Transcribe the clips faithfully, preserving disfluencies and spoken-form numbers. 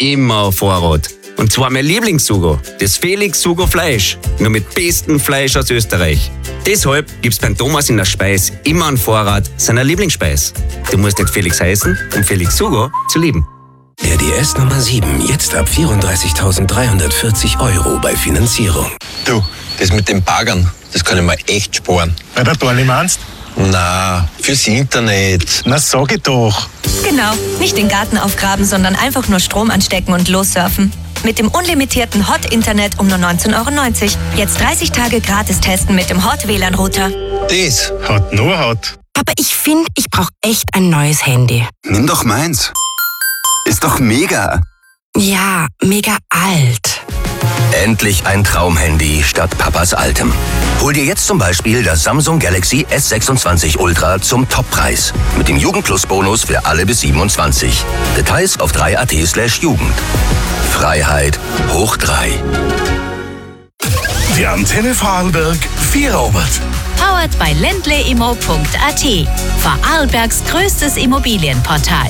immer auf Vorrat. Und zwar mein Lieblingssugo, das Felix Sugo Fleisch. Nur mit bestem Fleisch aus Österreich. Deshalb gibt's beim Thomas in der Speis immer einen Vorrat seiner Lieblingsspeis. Du musst nicht Felix heißen, um Felix Sugo zu lieben. R D S Nummer sieben, jetzt ab vierunddreißigtausenddreihundertvierzig Euro bei Finanzierung. Du, das mit den Baggern, das kann ich mir echt sparen. Weil der Dorni meinst? Na, fürs Internet. Na, sag ich doch. Genau, nicht den Garten aufgraben, sondern einfach nur Strom anstecken und lossurfen. Mit dem unlimitierten Hot-Internet um nur neunzehn Euro neunzig. Jetzt dreißig Tage gratis testen mit dem Hot-W L A N-Router. Das Hat nur Hat. Aber ich finde, ich brauche echt ein neues Handy. Nimm doch meins. Ist doch mega. Ja, mega alt. Endlich ein Traumhandy statt Papas altem. Hol dir jetzt zum Beispiel das Samsung Galaxy S sechsundzwanzig Ultra zum Toppreis. Mit dem Jugendplus-Bonus für alle bis siebenundzwanzig. Details auf drei punkt at slash Jugend. Freiheit hoch drei. Die Antenne Vorarlberg Vierobert. Powered by ländleimmo punkt at. Vorarlbergs größtes Immobilienportal.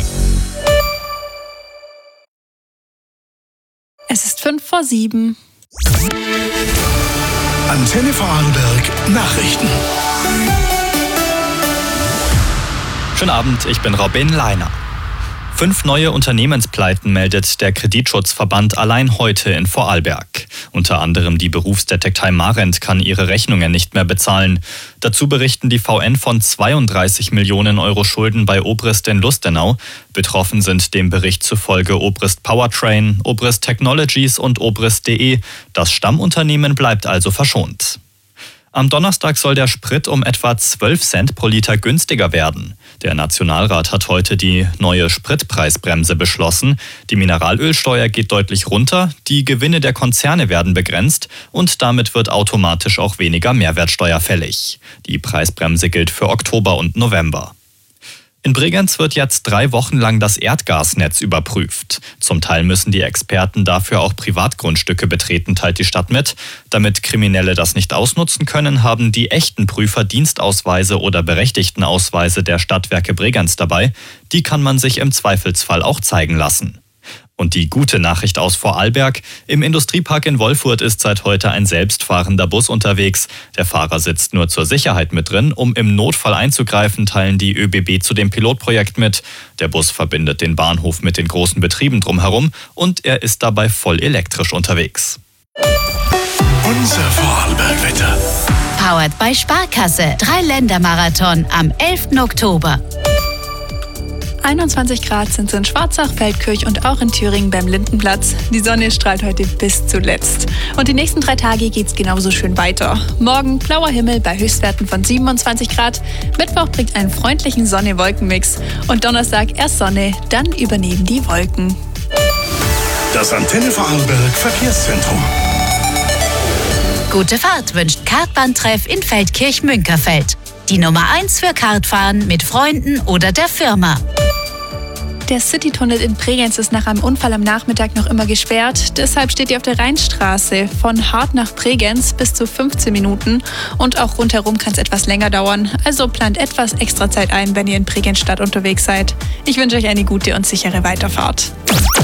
Es ist fünf vor sieben. Antenne Vorarlberg Nachrichten. Schönen Abend, ich bin Robin Leiner. Fünf neue Unternehmenspleiten meldet der Kreditschutzverband allein heute in Vorarlberg. Unter anderem die Berufsdetektei Marent kann ihre Rechnungen nicht mehr bezahlen. Dazu berichten die V N von zweiunddreißig Millionen Euro Schulden bei Obrist in Lustenau. Betroffen sind dem Bericht zufolge Obrist Powertrain, Obrist Technologies und Obrist punkt de. Das Stammunternehmen bleibt also verschont. Am Donnerstag soll der Sprit um etwa zwölf Cent pro Liter günstiger werden. Der Nationalrat hat heute die neue Spritpreisbremse beschlossen. Die Mineralölsteuer geht deutlich runter, die Gewinne der Konzerne werden begrenzt und damit wird automatisch auch weniger Mehrwertsteuer fällig. Die Preisbremse gilt für Oktober und November. In Bregenz wird jetzt drei Wochen lang das Erdgasnetz überprüft. Zum Teil müssen die Experten dafür auch Privatgrundstücke betreten, teilt die Stadt mit. Damit Kriminelle das nicht ausnutzen können, haben die echten Prüfer Dienstausweise oder Berechtigtenausweise der Stadtwerke Bregenz dabei. Die kann man sich im Zweifelsfall auch zeigen lassen. Und die gute Nachricht aus Vorarlberg: Im Industriepark in Wolfurt ist seit heute ein selbstfahrender Bus unterwegs. Der Fahrer sitzt nur zur Sicherheit mit drin. Um im Notfall einzugreifen, teilen die ÖBB zu dem Pilotprojekt mit. Der Bus verbindet den Bahnhof mit den großen Betrieben drumherum und er ist dabei voll elektrisch unterwegs. Unser Vorarlberg-Wetter. Powered by Sparkasse. Drei-Länder-Marathon am elften Oktober. einundzwanzig Grad sind es in Schwarzach, Feldkirch und auch in Thüringen beim Lindenplatz. Die Sonne strahlt heute bis zuletzt. Und die nächsten drei Tage geht's genauso schön weiter. Morgen blauer Himmel bei Höchstwerten von siebenundzwanzig Grad. Mittwoch bringt einen freundlichen Sonne-Wolken-Mix. Und Donnerstag erst Sonne, dann übernehmen die Wolken. Das Antenne Vorarlberg Verkehrszentrum. Gute Fahrt wünscht Kartbahntreff in Feldkirch-Münkerfeld. Die Nummer eins für Kartfahren mit Freunden oder der Firma. Der Citytunnel in Bregenz ist nach einem Unfall am Nachmittag noch immer gesperrt. Deshalb steht ihr auf der Rheinstraße von Hart nach Bregenz bis zu fünfzehn Minuten. Und auch rundherum kann es etwas länger dauern. Also plant etwas extra Zeit ein, wenn ihr in Bregenz Stadt unterwegs seid. Ich wünsche euch eine gute und sichere Weiterfahrt.